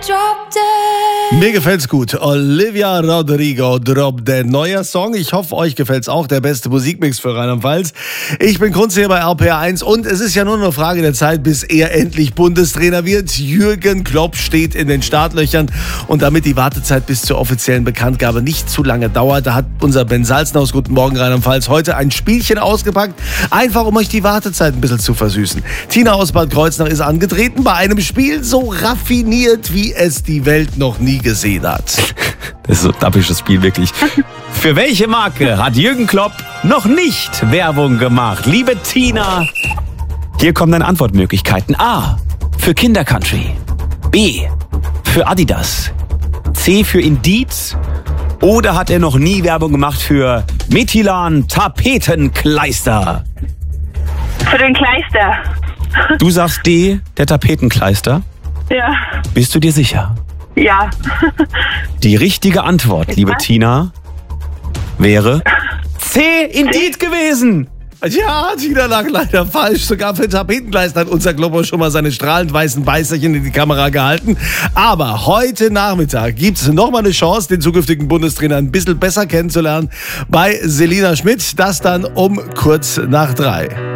Drop Dead. Mir gefällt's gut. Olivia Rodrigo, Drop Dead. Neuer Song. Ich hoffe, euch gefällt's auch. Der beste Musikmix für Rheinland-Pfalz. Ich bin Kunz hier bei RPR1 und es ist ja nur eine Frage der Zeit, bis er endlich Bundestrainer wird. Jürgen Klopp steht in den Startlöchern und damit die Wartezeit bis zur offiziellen Bekanntgabe nicht zu lange dauert, da hat unser Ben Salzen aus Guten Morgen Rheinland-Pfalz heute ein Spielchen ausgepackt, einfach um euch die Wartezeit ein bisschen zu versüßen. Tina aus Bad Kreuznach ist angetreten bei einem Spiel so raffiniert, wie es die Welt noch nie gesehen hat. Das ist so ein dappisches Spiel, wirklich. Für welche Marke hat Jürgen Klopp noch nicht Werbung gemacht? Liebe Tina, hier kommen deine Antwortmöglichkeiten. A, für Kindercountry. B, für Adidas. C, für Indeed. Oder hat er noch nie Werbung gemacht für Methylan Tapetenkleister? Für den Kleister. Du sagst D, der Tapetenkleister. Ja. Bist du dir sicher? Ja. Die richtige Antwort, liebe Tina, wäre C, Indeed gewesen. Ja, Tina lag leider falsch. Sogar für Tapetenkleister hat unser Klopper schon mal seine strahlend weißen Beißerchen in die Kamera gehalten. Aber heute Nachmittag gibt es nochmal eine Chance, den zukünftigen Bundestrainer ein bisschen besser kennenzulernen bei Selina Schmidt. Das dann um kurz nach 3.